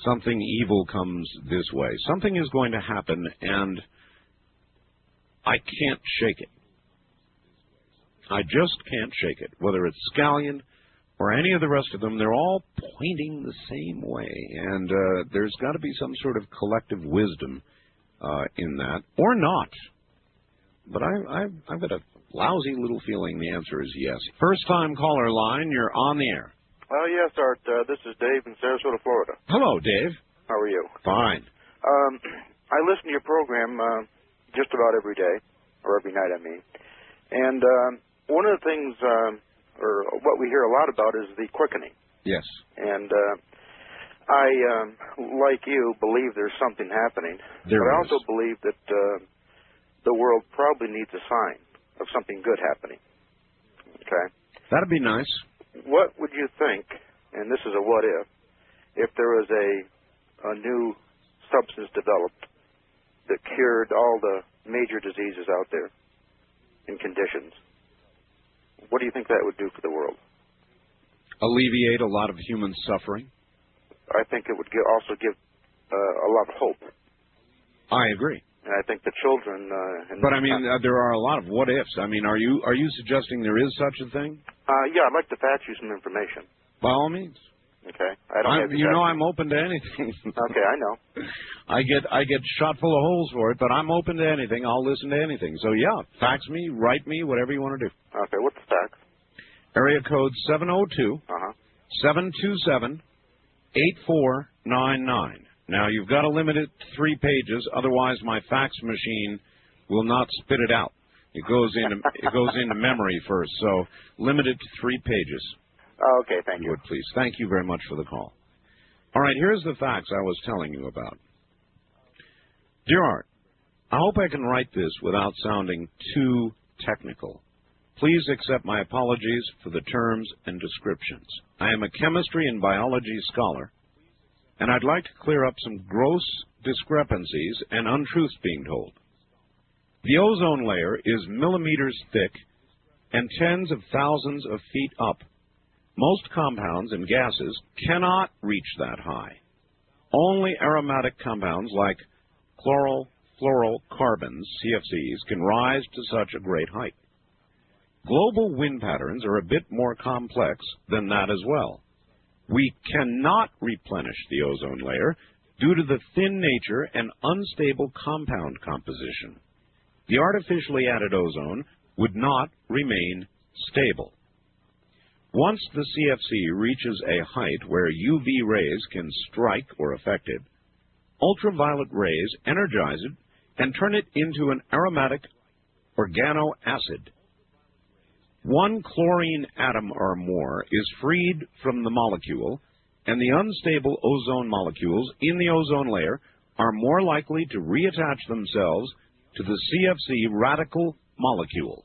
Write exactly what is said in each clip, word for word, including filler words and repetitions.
something evil comes this way. Something is going to happen, and I can't shake it. I just can't shake it. Whether it's Scallion or any of the rest of them, they're all pointing the same way. And uh, there's got to be some sort of collective wisdom uh, in that, or not. But I, I, I've got a lousy little feeling the answer is yes. First-time caller line, you're on the air. Uh, yes, Art. Uh, this is Dave in Sarasota, Florida. Hello, Dave. How are you? Fine. Um, I listen to your program uh, just about every day, or every night, I mean. And um, one of the things, um, or what we hear a lot about is the quickening. Yes. And uh, I, um, like you, believe there's something happening. There but I is. also believe that uh, the world probably needs a sign of something good happening. Okay? That'd be nice. What would you think, and this is a what if, if there was a, a new substance developed that cured all the major diseases out there in conditions? What do you think that would do for the world? Alleviate a lot of human suffering. I think it would give, also give uh, a lot of hope. I agree. And I think the children... Uh, and but, I mean, uh, there are a lot of what-ifs. I mean, are you are you suggesting there is such a thing? Uh, yeah, I'd like to fax you some information. By all means. Okay. I don't I, have you know, I'm open to anything. Okay, I know. I get I get shot full of holes for it, but I'm open to anything. I'll listen to anything. So, yeah, fax me, write me, whatever you want to do. Okay, what's the fax? Area code seven oh two, uh-huh. seven two seven, eight four nine nine. Now, you've got to limit it to three pages, otherwise my fax machine will not spit it out. It goes into it goes into memory first, so limit it to three pages. Oh, okay, thank you. Would please. Thank you very much for the call. All right, here's the facts I was telling you about. Dear Art, I hope I can write this without sounding too technical. Please accept my apologies for the terms and descriptions. I am a chemistry and biology scholar, and I'd like to clear up some gross discrepancies and untruths being told. The ozone layer is millimeters thick and tens of thousands of feet up. Most compounds and gases cannot reach that high. Only aromatic compounds like chlorofluorocarbons, C F Cs, can rise to such a great height. Global wind patterns are a bit more complex than that as well. We cannot replenish the ozone layer due to the thin nature and unstable compound composition. The artificially added ozone would not remain stable. Once the C F C reaches a height where U V rays can strike or affect it, ultraviolet rays energize it and turn it into an aromatic organoacid. One chlorine atom or more is freed from the molecule, and the unstable ozone molecules in the ozone layer are more likely to reattach themselves to the C F C radical molecule.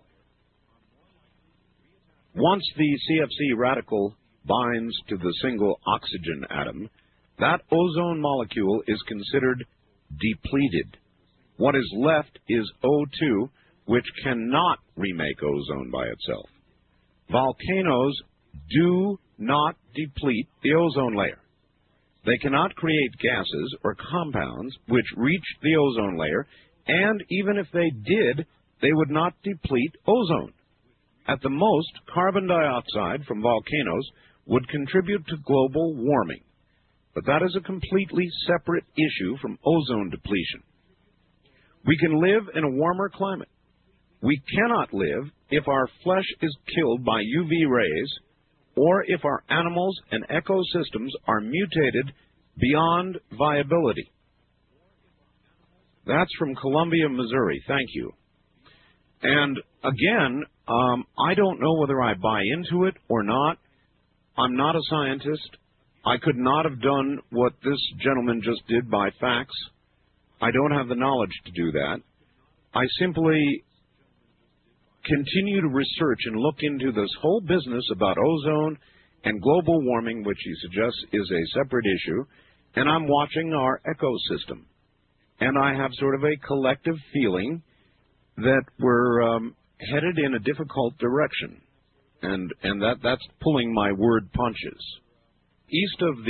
Once the C F C radical binds to the single oxygen atom, that ozone molecule is considered depleted. What is left is O two, which cannot remake ozone by itself. Volcanoes do not deplete the ozone layer. They cannot create gases or compounds which reach the ozone layer, and even if they did, they would not deplete ozone. At the most, carbon dioxide from volcanoes would contribute to global warming, but that is a completely separate issue from ozone depletion. We can live in a warmer climate. We cannot live if our flesh is killed by U V rays or if our animals and ecosystems are mutated beyond viability. That's from Columbia, Missouri. Thank you. And again, um, I don't know whether I buy into it or not. I'm not a scientist. I could not have done what this gentleman just did by fax. I don't have the knowledge to do that. I simply continue to research and look into this whole business about ozone and global warming, which he suggests is a separate issue, and I'm watching our ecosystem. And I have sort of a collective feeling that we're um, headed in a difficult direction, and and that that's pulling my word punches. East of the